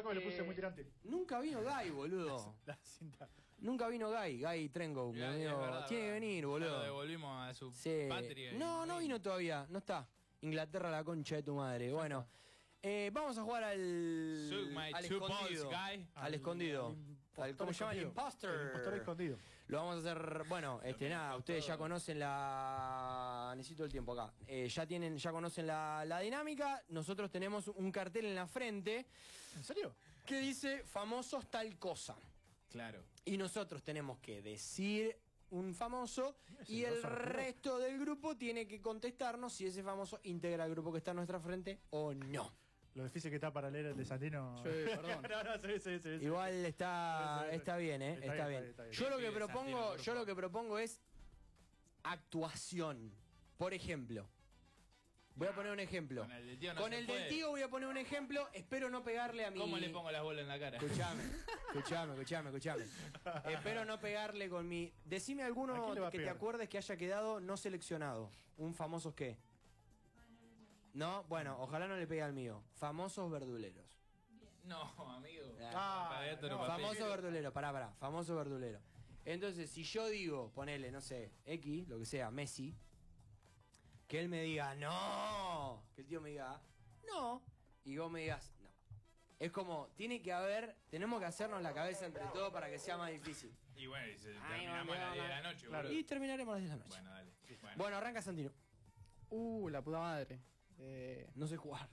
que me lo puse muy tirante. Nunca vino Guy, boludo. La cinta. Nunca vino Guy Trengo, mi amigo. Tiene que venir, boludo. Lo devolvimos a su Sí. patria. No vino todavía, no está. Inglaterra, la concha de tu madre. Bueno, vamos a jugar al escondido. Al escondido. ¿Cómo se llama? El imposter. El impostor escondido. Lo vamos a hacer, bueno, nada, ustedes ya conocen necesito el tiempo acá. Ya conocen la dinámica. Nosotros tenemos un cartel en la frente. ¿En serio? Que dice famosos tal cosa. Claro. Y nosotros tenemos que decir un famoso y el resto del grupo tiene que contestarnos si ese famoso integra el grupo que está a nuestra frente o no. Lo difícil que está para leer el de Santino. Sí, perdón. Sí. Igual está bien, está bien. Yo lo que propongo es actuación. Por ejemplo, voy a poner un ejemplo. Con el del tío voy a poner un ejemplo. Espero no pegarle a mi... ¿Cómo le pongo las bolas en la cara? Escuchame. Espero no pegarle con mi... Decime alguno que te acuerdes que haya quedado no seleccionado. ¿Un famoso qué? No, bueno, ojalá no le pegue al mío. Famosos verduleros. No, amigo. Famoso verdulero, pará. Famoso verdulero. Entonces, si yo digo, ponele, no sé, X, lo que sea, Messi, que él me diga, no, que el tío me diga, no, y vos me digas, no. Es como, tenemos que hacernos la cabeza entre todos para que sea más difícil. Y bueno, terminamos a las 10 de la noche. Claro. Y terminaremos a las 10 de la noche. Bueno, dale. Bueno, arranca Santino. La puta madre. No sé jugar.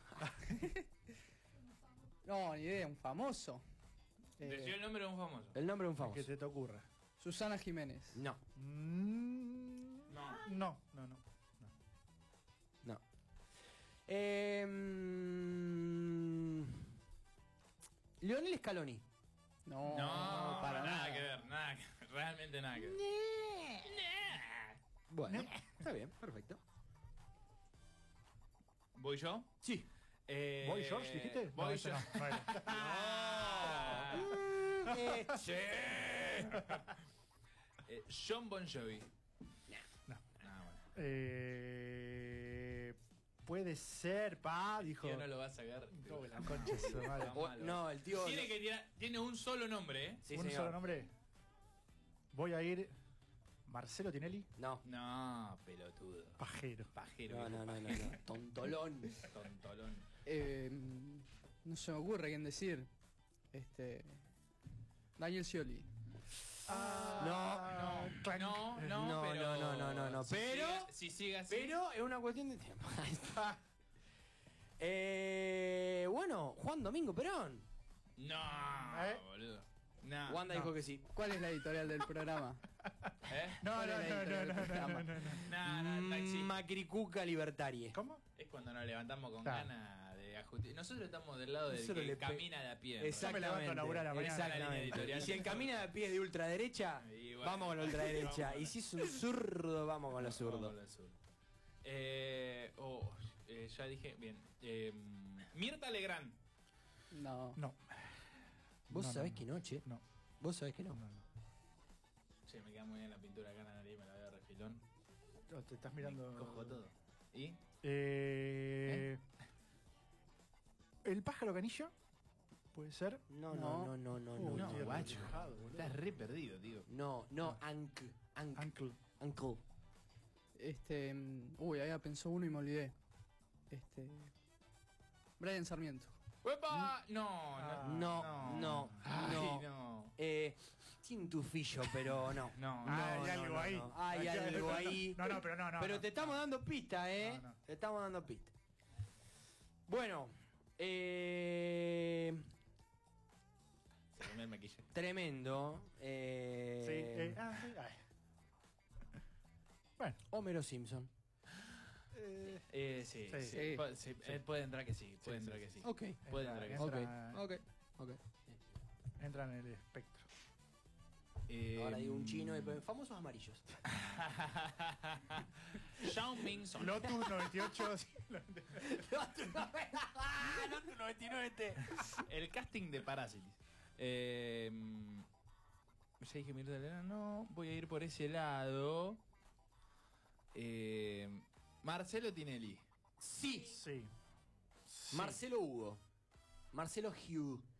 No, ni idea, un famoso. Decí el nombre de un famoso. El nombre de un famoso. Que se te ocurra. Susana Jiménez. No. No. Lionel Scaloni. No, para nada que ver, realmente nada que ver. Bueno, está bien, perfecto. ¿Voy yo? Sí. ¿Boy George dijiste? Voy yo. Sí. John Bon Jovi. No. Bueno. Puede ser, dijo. El tío no lo va a sacar. La concha de su madre. No, el tío... Tiene un solo nombre, ¿eh? Sí, ¿Un señor. solo nombre? Voy a ir... ¿Marcelo Tinelli? No. No, pelotudo. Pajero. No. Tontolón. No se me ocurre quién decir. Daniel Scioli. No. Pero si sigue así. Pero es una cuestión de tiempo. Ahí está. Bueno, Juan Domingo Perón. No, boludo. No. Wanda dijo que sí. ¿Cuál es la editorial del programa? No. Macricuca libertarie. ¿Cómo? Es cuando nos levantamos con ganas de ajustar. Nosotros estamos del lado del que camina de a pie. Exactamente. Yo me levanto a laburar a la mañana. Exactamente. Y si el camina de a pie es de ultraderecha, vamos con la ultraderecha. Y si es un zurdo, vamos con lo zurdo. Ya dije, bien. Mirta Legrand. No. ¿Vos sabés que no, che? No. ¿Vos sabés que no? Che, me queda muy bien la pintura acá en la nariz, me la veo de refilón. Te estás mirando... Cojo todo. ¿Y? ¿El pájaro canillo? ¿Puede ser? No, guacho. Estás re perdido, tío. No, Uncle. Había pensado uno y me olvidé. Brian Sarmiento. ¡Uepa! No. Tiene un tufillo, pero no. Hay algo ahí. Hay algo ahí. Pero no. Pero te estamos dando pista, No. Te estamos dando pista. Bueno, Se comió el maquillaje. tremendo. Sí. Bueno. Homero Simpson. Sí. Puede entrar que sí. Puede entrar que sí. Ok. Puede entrar que sí. Ok. Entra en el espectro. Ahora digo un chino y famosos amarillos. Xiao Ming Son. Lotus 98. Lotus 99. El casting de Parásitis. Ya dije Mirta Legrand, no. Voy a ir por ese lado. Marcelo Tinelli. Sí. Sí. Marcelo Hugo. Marcelo Hugh.